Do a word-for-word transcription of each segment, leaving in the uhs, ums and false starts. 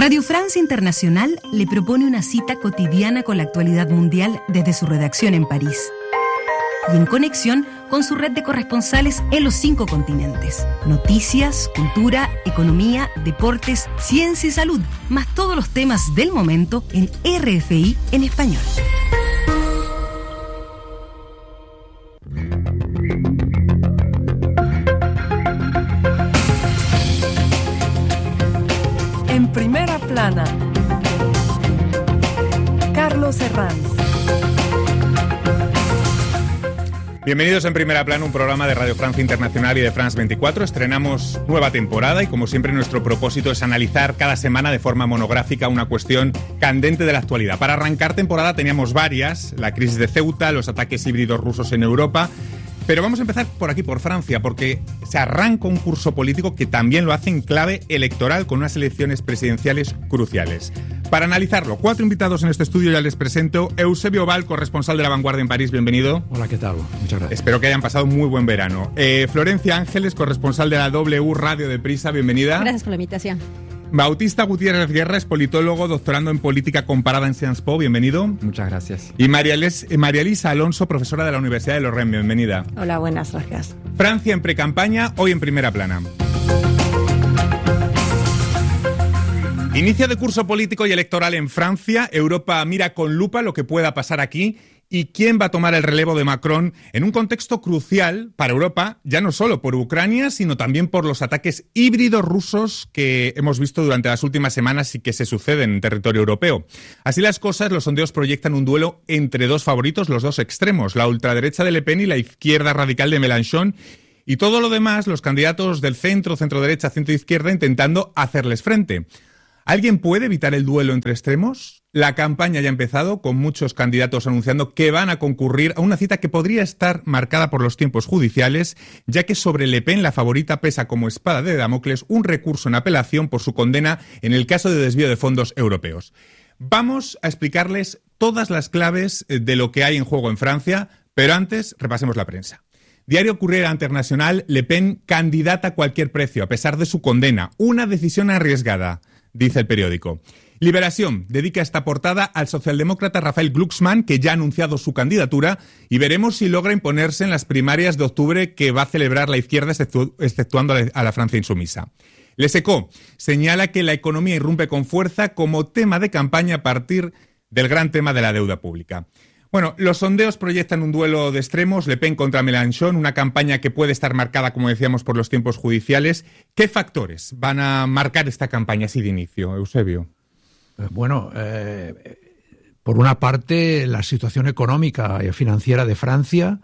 Radio France Internacional le propone una cita cotidiana con la actualidad mundial desde su redacción en París y en conexión con su red de corresponsales en los cinco continentes. Noticias, cultura, economía, deportes, ciencia y salud, más todos los temas del momento en R F I en español. En primera plana, Carlos Herranz. Bienvenidos en Primera Plana, un programa de Radio France Internacional y de France veinticuatro. Estrenamos nueva temporada y, como siempre, nuestro propósito es analizar cada semana de forma monográfica una cuestión candente de la actualidad. Para arrancar temporada teníamos varias: la crisis de Ceuta, los ataques híbridos rusos en Europa. Pero vamos a empezar por aquí, por Francia, porque se arranca un curso político que también lo hace en clave electoral, con unas elecciones presidenciales cruciales. Para analizarlo, cuatro invitados en este estudio, ya les presento. Eusebio Val, corresponsal de La Vanguardia en París, bienvenido. Hola, ¿qué tal? Muchas gracias. Espero que hayan pasado un muy buen verano. Eh, Florencia Ángeles, corresponsal de la W Radio de Prisa, bienvenida. Gracias por la invitación. Bautista Gutiérrez Guerra es politólogo, doctorando en política comparada en Sciences Po, bienvenido. Muchas gracias. Y María, Les, María Elisa Alonso, profesora de la Universidad de Lorraine, bienvenida. Hola, buenas gracias. Francia en precampaña, hoy en Primera Plana. Inicio de curso político y electoral en Francia. Europa mira con lupa lo que pueda pasar aquí. ¿Y quién va a tomar el relevo de Macron en un contexto crucial para Europa, ya no solo por Ucrania, sino también por los ataques híbridos rusos que hemos visto durante las últimas semanas y que se suceden en territorio europeo? Así las cosas, los sondeos proyectan un duelo entre dos favoritos, los dos extremos, la ultraderecha de Le Pen y la izquierda radical de Mélenchon, y todo lo demás, los candidatos del centro, centro-derecha, centro-izquierda, intentando hacerles frente. ¿Alguien puede evitar el duelo entre extremos? La campaña ya ha empezado, con muchos candidatos anunciando que van a concurrir a una cita que podría estar marcada por los tiempos judiciales, ya que sobre Le Pen la favorita pesa como espada de Damocles un recurso en apelación por su condena en el caso de desvío de fondos europeos. Vamos a explicarles todas las claves de lo que hay en juego en Francia, pero antes repasemos la prensa. Diario Courrier International, Le Pen candidata a cualquier precio, a pesar de su condena. Una decisión arriesgada, dice el periódico. Liberación dedica esta portada al socialdemócrata Raphael Glucksmann, que ya ha anunciado su candidatura, y veremos si logra imponerse en las primarias de octubre que va a celebrar la izquierda, exceptu- exceptuando a la Francia insumisa. Les Echos señala que la economía irrumpe con fuerza como tema de campaña a partir del gran tema de la deuda pública. Bueno, los sondeos proyectan un duelo de extremos, Le Pen contra Mélenchon, una campaña que puede estar marcada, como decíamos, por los tiempos judiciales. ¿Qué factores van a marcar esta campaña así de inicio, Eusebio? Bueno, eh, por una parte, la situación económica y financiera de Francia,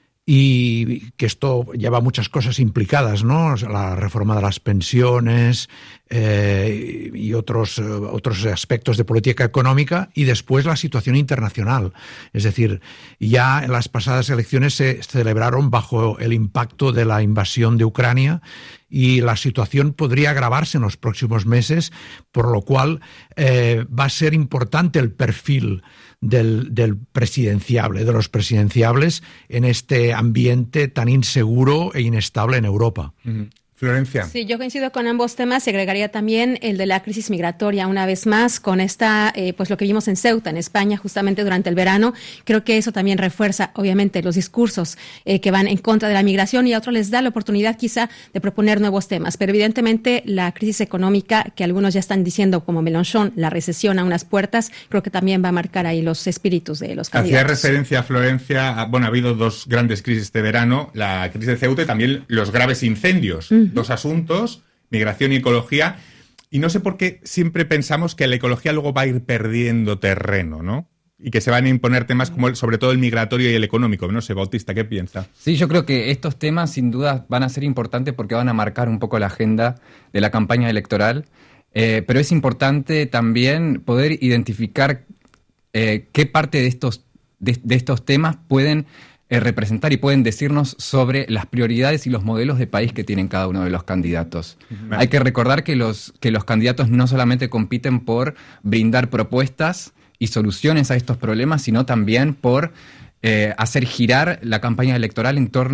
y que esto lleva muchas cosas implicadas, ¿no? La reforma de las pensiones eh, y otros, otros aspectos de política económica, y después la situación internacional. Es decir, ya en las pasadas elecciones se celebraron bajo el impacto de la invasión de Ucrania, y la situación podría agravarse en los próximos meses, por lo cual eh, va a ser importante el perfil del, del presidenciable, de los presidenciables en este ambiente tan inseguro e inestable en Europa. Uh-huh. Florencia. Sí, yo coincido con ambos temas y agregaría también el de la crisis migratoria una vez más con esta, eh, pues lo que vimos en Ceuta, en España, justamente durante el verano. Creo que eso también refuerza, obviamente, los discursos eh, que van en contra de la migración, y a otros les da la oportunidad quizá de proponer nuevos temas. Pero evidentemente la crisis económica, que algunos ya están diciendo como Mélenchon, la recesión a unas puertas, creo que también va a marcar ahí los espíritus de los candidatos. Hacía referencia a Florencia, a, bueno, ha habido dos grandes crisis este verano, la crisis de Ceuta y también los graves incendios. Mm. Dos asuntos, migración y ecología, y no sé por qué siempre pensamos que la ecología luego va a ir perdiendo terreno, ¿no? Y que se van a imponer temas como el, sobre todo el migratorio y el económico. No sé, Bautista, ¿qué piensa? Sí, yo creo que estos temas sin duda van a ser importantes porque van a marcar un poco la agenda de la campaña electoral, eh, pero es importante también poder identificar eh, qué parte de estos, de, de estos temas pueden Eh, representar y pueden decirnos sobre las prioridades y los modelos de país que tienen cada uno de los candidatos. Vale. Hay que recordar que los, que los candidatos no solamente compiten por brindar propuestas y soluciones a estos problemas, sino también por eh, hacer girar la campaña electoral en torno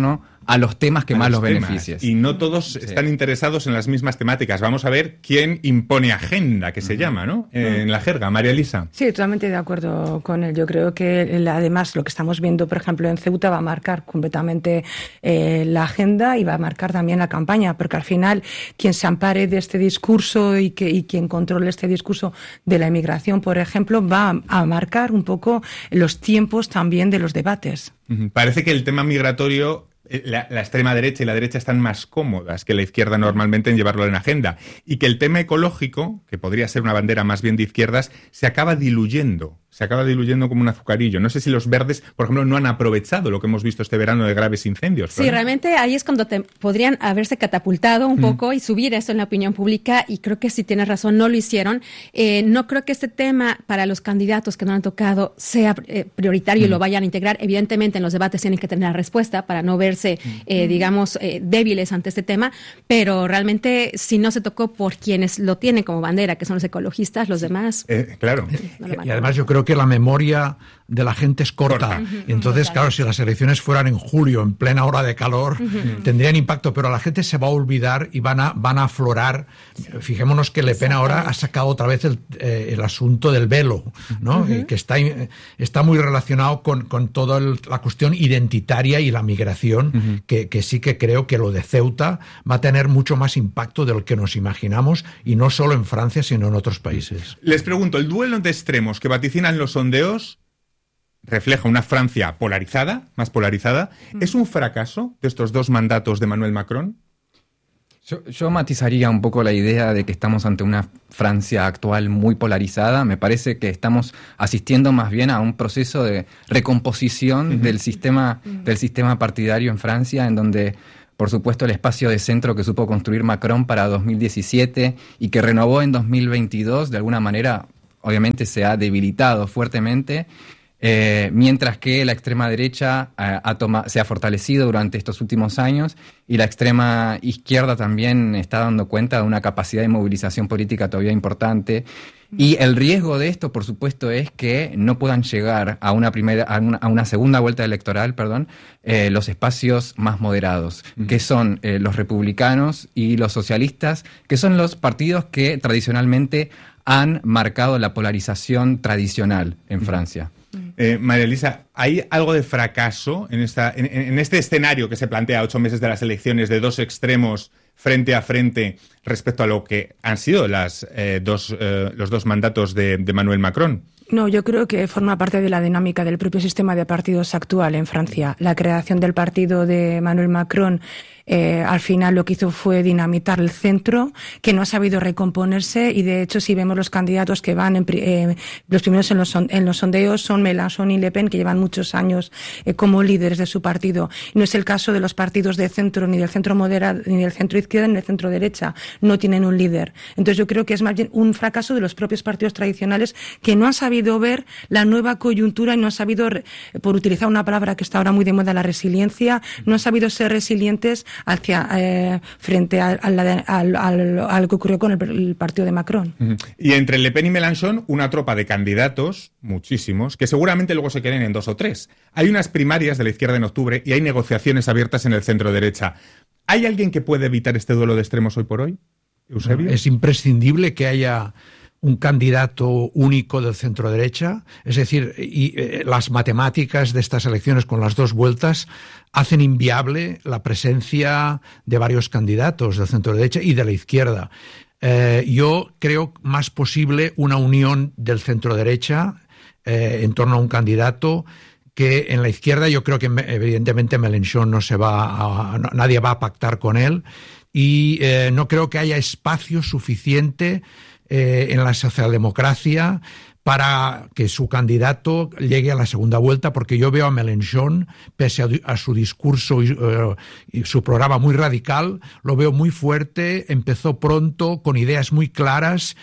a los temas que a más los los temas. beneficien. Y no todos sí. están interesados en las mismas temáticas. Vamos a ver quién impone agenda, que se uh-huh. llama, ¿no? En la jerga. María Elisa. Sí, totalmente de acuerdo con él. Yo creo que además lo que estamos viendo, por ejemplo, en Ceuta va a marcar completamente eh, la agenda y va a marcar también la campaña, porque al final quien se ampare de este discurso y, que, y quien controle este discurso de la inmigración, por ejemplo, va a marcar un poco los tiempos también de los debates. Uh-huh. Parece que el tema migratorio... La, la extrema derecha y la derecha están más cómodas que la izquierda normalmente en llevarlo en agenda, y que el tema ecológico, que podría ser una bandera más bien de izquierdas, se acaba diluyendo, se acaba diluyendo como un azucarillo. No sé si los verdes, por ejemplo, no han aprovechado lo que hemos visto este verano de graves incendios. Sí, realmente ahí es cuando te podrían haberse catapultado un mm. poco y subir esto en la opinión pública, y creo que si tienes razón, no lo hicieron. Eh, no creo que este tema para los candidatos que no han tocado sea eh, prioritario mm. y lo vayan a integrar. Evidentemente en los debates tienen que tener la respuesta para no ver Eh, digamos, eh, débiles ante este tema, pero realmente si no se tocó por quienes lo tienen como bandera, que son los ecologistas, los demás... Eh, claro. No y además yo creo que la memoria de la gente es corta. corta. Uh-huh. Entonces, claro, si las elecciones fueran en julio, en plena hora de calor, uh-huh. tendrían impacto, pero la gente se va a olvidar y van a, van a aflorar. Fijémonos que Le Pen ahora ha sacado otra vez el, eh, el asunto del velo, ¿no? Uh-huh. que está, está muy relacionado con, con toda el, la cuestión identitaria y la migración, uh-huh. que, que sí que creo que lo de Ceuta va a tener mucho más impacto de lo que nos imaginamos, y no solo en Francia, sino en otros países. Les pregunto, ¿el duelo de extremos que vaticinan los sondeos refleja una Francia polarizada, más polarizada? ¿Es un fracaso de estos dos mandatos de Emmanuel Macron? Yo, yo matizaría un poco la idea de que estamos ante una Francia actual muy polarizada. Me parece que estamos asistiendo más bien a un proceso de recomposición uh-huh. del sistema, uh-huh. del sistema partidario en Francia, en donde, por supuesto, el espacio de centro que supo construir Macron para dos mil diecisiete y que renovó en dos mil veintidós, de alguna manera, obviamente se ha debilitado fuertemente. Eh, mientras que la extrema derecha eh, ha toma, se ha fortalecido durante estos últimos años, y la extrema izquierda también está dando cuenta de una capacidad de movilización política todavía importante. Y el riesgo de esto, por supuesto, es que no puedan llegar a una primera, a una, a una segunda vuelta electoral, perdón, eh, los espacios más moderados, uh-huh. que son eh, los republicanos y los socialistas, que son los partidos que tradicionalmente han marcado la polarización tradicional en uh-huh. Francia. Eh, María Elisa, ¿hay algo de fracaso en, esta, en, en este escenario que se plantea a ocho meses de las elecciones, de dos extremos frente a frente respecto a lo que han sido las, eh, dos, eh, los dos mandatos de, de Emmanuel Macron? No, yo creo que forma parte de la dinámica del propio sistema de partidos actual en Francia. La creación del partido de Emmanuel Macron eh, al final lo que hizo fue dinamitar el centro, que no ha sabido recomponerse, y de hecho si vemos los candidatos que van en, eh, los primeros en los, son, en los sondeos son Mélenchon y Le Pen, que llevan muchos años eh, como líderes de su partido. No es el caso de los partidos de centro, ni del centro moderado, ni del centro izquierda, ni del centro derecha. No tienen un líder. Entonces yo creo que es más bien un fracaso de los propios partidos tradicionales, que no han sabido ver la nueva coyuntura y no han sabido, por utilizar una palabra que está ahora muy de moda, la resiliencia, no han sabido ser resilientes hacia eh, frente a, a, la, a, a, a lo que ocurrió con el, el partido de Macron. Uh-huh. Y entre Le Pen y Mélenchon, una tropa de candidatos, muchísimos, que seguramente luego se queden en dos o tres. Hay unas primarias de la izquierda en octubre y hay negociaciones abiertas en el centro derecha. ¿Hay alguien que puede evitar este duelo de extremos hoy por hoy, Eusebio? Es imprescindible que haya un candidato único del centro derecha, es decir, y, eh, las matemáticas de estas elecciones con las dos vueltas hacen inviable la presencia de varios candidatos del centro derecha y de la izquierda. Eh, yo creo más posible una unión del centro derecha eh, en torno a un candidato, que en la izquierda yo creo que evidentemente Mélenchon no se va a, no, nadie va a pactar con él, y eh, no creo que haya espacio suficiente Eh, en la socialdemocracia para que su candidato llegue a la segunda vuelta, porque yo veo a Mélenchon, pese a, a su discurso y, uh, y su programa muy radical, lo veo muy fuerte, empezó pronto, con ideas muy claras,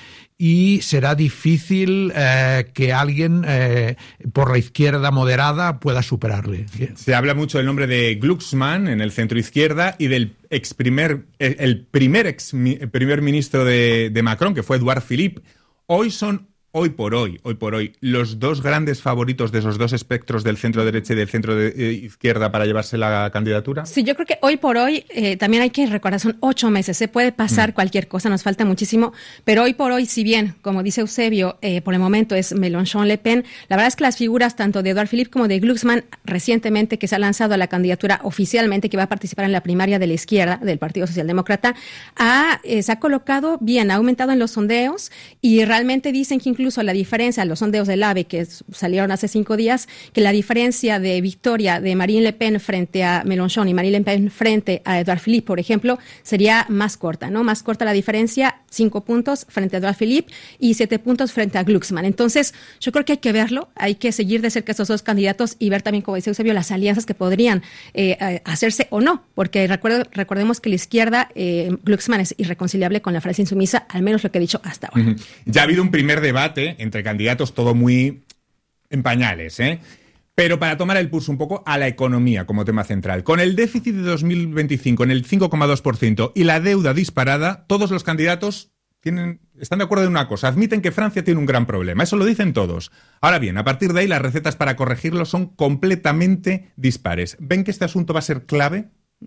y será difícil eh, que alguien eh, por la izquierda moderada pueda superarle. Se habla mucho del nombre de Glucksmann en el centro izquierda y del ex primer, el primer ex primer ministro de, de Macron, que fue Edouard Philippe. Hoy son hoy por hoy, hoy por hoy, los dos grandes favoritos de esos dos espectros del centro-derecha y del centro-izquierda para llevarse la candidatura? Sí, yo creo que hoy por hoy eh, también hay que recordar, son ocho meses, se puede pasar mm. cualquier cosa, nos falta muchísimo, pero hoy por hoy, si bien, como dice Eusebio, eh, por el momento es Mélenchon-Le Pen, la verdad es que las figuras tanto de Edouard Philippe como de Glucksmann, recientemente que se ha lanzado a la candidatura oficialmente, que va a participar en la primaria de la izquierda, del Partido Socialdemócrata, ha, eh, se ha colocado bien, ha aumentado en los sondeos y realmente dicen que incluso la diferencia, los sondeos del A B E que salieron hace cinco días, que la diferencia de victoria de Marine Le Pen frente a Mélenchon y Marine Le Pen frente a Edouard Philippe, por ejemplo, sería más corta, ¿no? Más corta la diferencia, cinco puntos frente a Edouard Philippe y siete puntos frente a Glucksmann. Entonces, yo creo que hay que verlo, hay que seguir de cerca estos dos candidatos y ver también, como dice Eusebio, las alianzas que podrían eh, hacerse o no, porque recuerdo, recordemos que la izquierda, eh, Glucksmann es irreconciliable con la Francia insumisa, al menos lo que he dicho hasta ahora. Uh-huh. Ya ha habido un primer debate entre candidatos, todo muy en pañales, ¿eh? Pero para tomar el pulso un poco a la economía como tema central. Con el déficit de dos mil veinticinco en el cinco coma dos por ciento y la deuda disparada, todos los candidatos tienen, están de acuerdo en una cosa, admiten que Francia tiene un gran problema, eso lo dicen todos. Ahora bien, a partir de ahí las recetas para corregirlo son completamente dispares. ¿Ven que este asunto va a ser clave?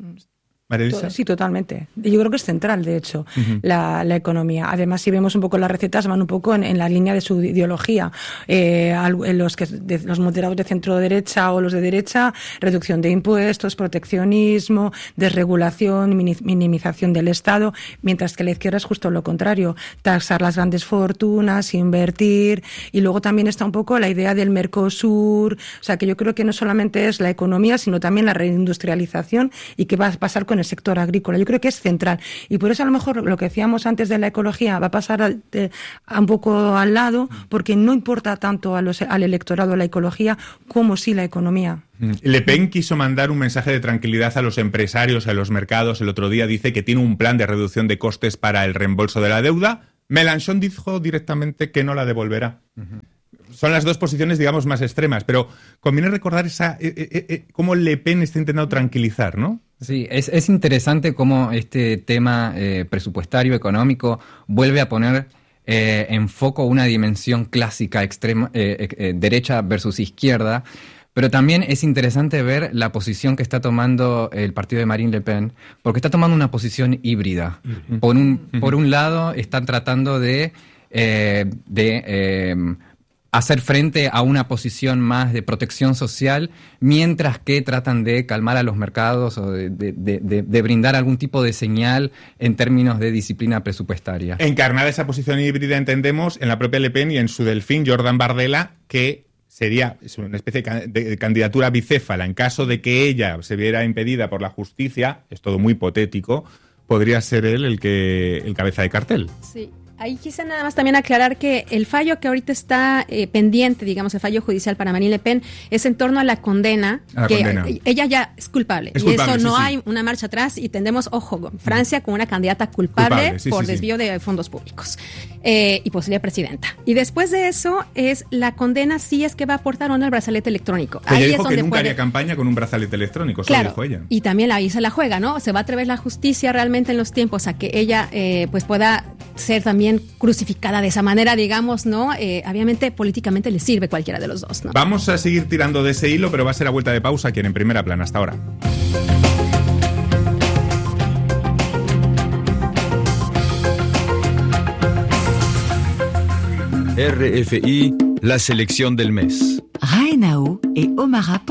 Sí, totalmente. Yo creo que es central, de hecho, uh-huh. la, la economía. Además, si vemos un poco las recetas, van un poco en, en la línea de su ideología. Eh, los, que, de, los moderados de centro-derecha o los de derecha, reducción de impuestos, proteccionismo, desregulación, minimización del Estado, mientras que la izquierda es justo lo contrario, taxar las grandes fortunas, invertir, y luego también está un poco la idea del Mercosur, o sea, que yo creo que no solamente es la economía, sino también la reindustrialización y qué va a pasar con el sector agrícola. Yo creo que es central. Y por eso a lo mejor lo que decíamos antes de la ecología va a pasar a, de, a un poco al lado, porque no importa tanto a los, al electorado la ecología como sí la economía. Le Pen quiso mandar un mensaje de tranquilidad a los empresarios, a los mercados. El otro día dice que tiene un plan de reducción de costes para el reembolso de la deuda. Mélenchon dijo directamente que no la devolverá. Uh-huh. Son las dos posiciones, digamos, más extremas, pero conviene recordar esa eh, eh, eh, cómo Le Pen está intentando tranquilizar, ¿no? Sí, es, es interesante cómo este tema eh, presupuestario, económico, vuelve a poner eh, en foco una dimensión clásica, extrema, eh, eh, derecha versus izquierda, pero también es interesante ver la posición que está tomando el partido de Marine Le Pen, porque está tomando una posición híbrida. Uh-huh. Por un, uh-huh. por un lado, están tratando de... Eh, de eh, hacer frente a una posición más de protección social, mientras que tratan de calmar a los mercados o de, de, de, de brindar algún tipo de señal en términos de disciplina presupuestaria. Encarnada esa posición híbrida, entendemos, en la propia Le Pen y en su delfín, Jordan Bardella, que sería una especie de candidatura bicéfala. En caso de que ella se viera impedida por la justicia, es todo muy hipotético, podría ser él el que el cabeza de cartel. Sí. Ahí quise nada más también aclarar que el fallo que ahorita está eh, pendiente, digamos, el fallo judicial para Marine Le Pen, es en torno a la condena, a la que condena. Ella ya es culpable. Es y culpable, eso no sí, sí. hay una marcha atrás y tendemos, ojo, Francia con una candidata culpable, culpable sí, por sí, desvío sí. de fondos públicos eh, y posible presidenta. Y después de eso es la condena si es que va a aportar o no el brazalete electrónico. Ella ahí dijo es donde que nunca puede... haría campaña con un brazalete electrónico, claro, solo dijo ella. Y también ahí se la juega, ¿no? Se va a atrever la justicia realmente en los tiempos a que ella eh, pues pueda ser también crucificada de esa manera, digamos, ¿no? Eh, obviamente, políticamente le sirve cualquiera de los dos, ¿no? Vamos a seguir tirando de ese hilo, pero va a ser a vuelta de pausa aquí en En Primera Plana. Hasta ahora. R F I, la selección del mes. Raenao et Omar